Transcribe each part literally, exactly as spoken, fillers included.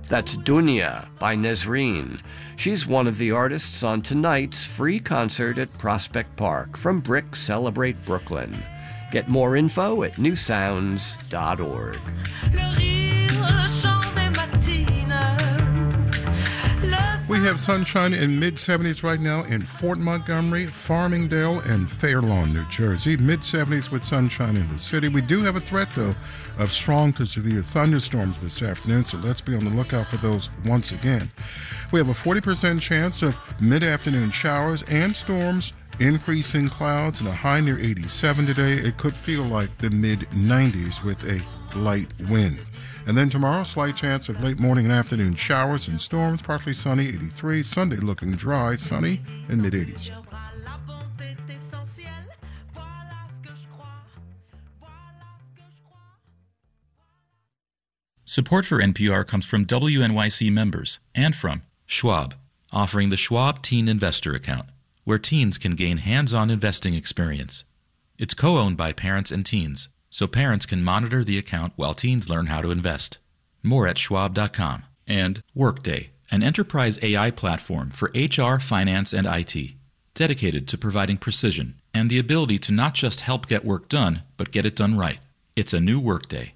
That's Dunya by Nesreen. She's one of the artists on tonight's free concert at Prospect Park from Brick Celebrate Brooklyn. Get more info at new sounds dot org. We have sunshine in mid seventies right now in Fort Montgomery, Farmingdale, and Fair Lawn, New Jersey. mid seventies with sunshine in the city. We do have a threat, though, of strong to severe thunderstorms this afternoon, so let's be on the lookout for those once again. We have a forty percent chance of mid-afternoon showers and storms, increasing clouds, and a high near eighty-seven today. It could feel like the mid nineties with a light wind. And then tomorrow, slight chance of late morning and afternoon showers and storms, partly sunny, eighty-three. Sunday looking dry, sunny, and mid-eighties. Support for N P R comes from W N Y C members and from Schwab, offering the Schwab Teen Investor Account, where teens can gain hands-on investing experience. It's co-owned by parents and teens, so parents can monitor the account while teens learn how to invest. More at schwab dot com. And Workday, an enterprise A I platform for H R, finance, and I T, dedicated to providing precision and the ability to not just help get work done, but get it done right. It's a new Workday.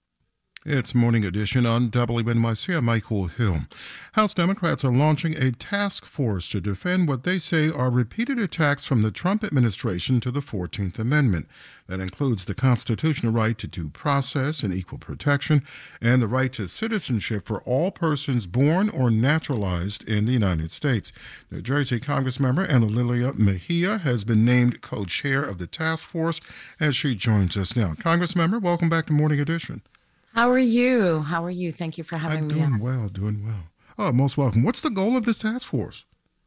It's Morning Edition on W N Y C. I'm Michael Hill. House Democrats are launching a task force to defend what they say are repeated attacks from the Trump administration to the fourteenth Amendment. That includes the constitutional right to due process and equal protection, and the right to citizenship for all persons born or naturalized in the United States. New Jersey Congressmember Ana Lilia Mejia has been named co-chair of the task force as she joins us now. Congressmember, welcome back to Morning Edition. How are you? How are you? Thank you for having I'm me. doing on. well, doing well. Oh, most welcome. What's the goal of this task force?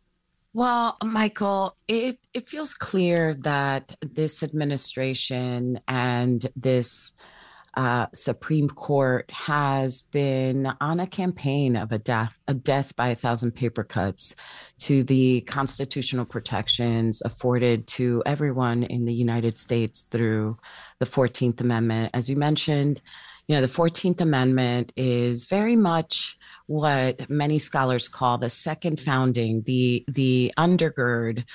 Well, Michael, it, it feels clear that this administration and this uh, Supreme Court has been on a campaign of a death, a death by a thousand paper cuts to the constitutional protections afforded to everyone in the United States through the fourteenth Amendment. As you mentioned, you know, the fourteenth Amendment is very much what many scholars call the second founding, the the undergird,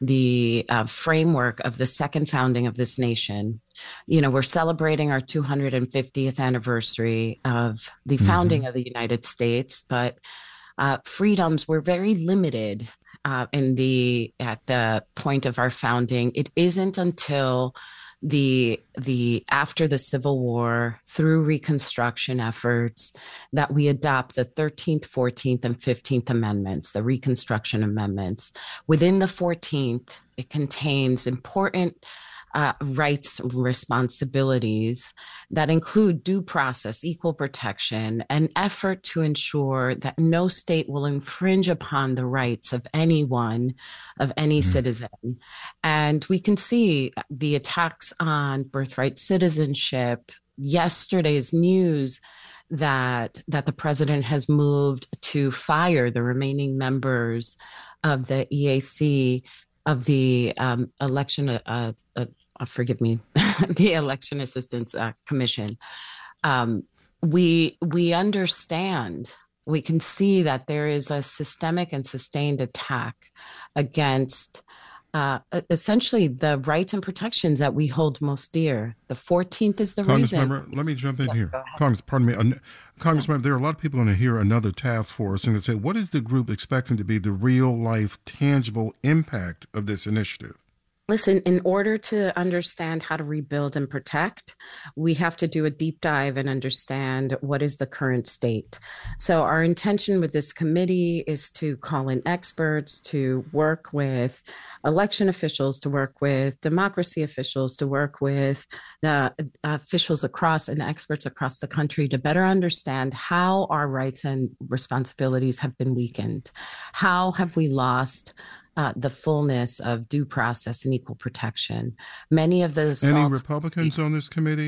the uh, framework of the second founding of this nation. You know, we're celebrating our two hundred fiftieth anniversary of the founding mm-hmm. of the United States, but uh, freedoms were very limited uh, in the at the point of our founding. It isn't until the the after the Civil War, through Reconstruction efforts, that we adopt the thirteenth, fourteenth, and fifteenth Amendments, the Reconstruction Amendments. Within the fourteenth, it contains important uh, rights and responsibilities that include due process, equal protection, an effort to ensure that no state will infringe upon the rights of anyone, of any mm-hmm. citizen. And we can see the attacks on birthright citizenship, yesterday's news that that the president has moved to fire the remaining members of the E A C, of the um, election, uh, uh, uh, forgive me, the Election Assistance uh, Commission. Um, we we understand, we can see that there is a systemic and sustained attack against uh, essentially the rights and protections that we hold most dear. The fourteenth is the reason. Congressmember, let me jump in yes, here. Congress, pardon me. Uh, Congressmember, there are a lot of people going to hear another task force and they say, what is the group expecting to be the real life, tangible impact of this initiative? Listen, in order to understand how to rebuild and protect, we have to do a deep dive and understand what is the current state. So our intention with this committee is to call in experts, to work with election officials, to work with democracy officials, to work with the officials across and experts across the country to better understand how our rights and responsibilities have been weakened. How have we lost Uh, the fullness of due process and equal protection? Many of the Any Republicans on this committee?